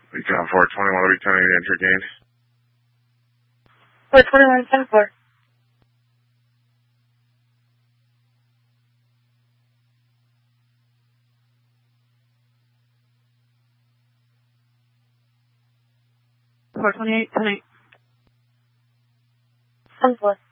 Recon 421, returning the entry gain. 421, 10-4. $428, 10-8. 10-4.